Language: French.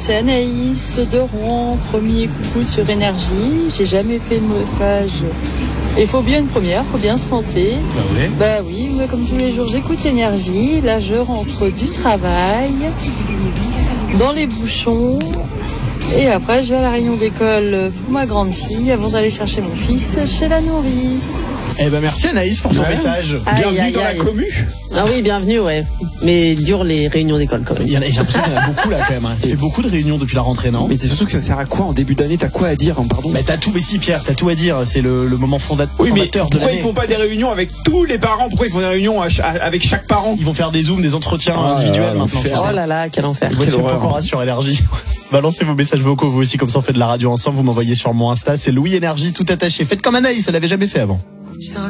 c'est Anaïs de Rouen. Premier coucou sur Énergie. J'ai jamais fait de message. Il faut bien une première, faut bien se lancer. Bah oui, moi comme tous les jours j'écoute Énergie. Là je rentre du travail, dans les bouchons. Et après je vais à la réunion d'école pour ma grande fille avant d'aller chercher mon fils chez la nourrice. Eh ben merci Anaïs pour ton message. Bienvenue dans la commu. Ah oui, bienvenue, ouais. Mais dure les réunions d'école quand même. J'ai l'impression qu'il y en a beaucoup là quand même. Ça fait beaucoup de réunions depuis la rentrée, non? Mais c'est surtout que ça sert à quoi en début d'année? T'as quoi à dire, pardon? Mais t'as tout, mais si Pierre, t'as tout à dire. C'est le moment fondateur oui, mais de l'année. pourquoi ils font pas des réunions avec tous les parents? Pourquoi ils font des réunions avec chaque parent? Ils vont faire des zooms, des entretiens individuels maintenant. Oh là là, quel enfer. Voici le Pokora sur Énergie. Balancez vos messages vocaux vous aussi, comme ça on fait de la radio ensemble. Vous m'envoyez sur mon Insta, c'est Louis Énergie tout attaché. Faites comme Anaïs, elle l'avait jamais fait avant.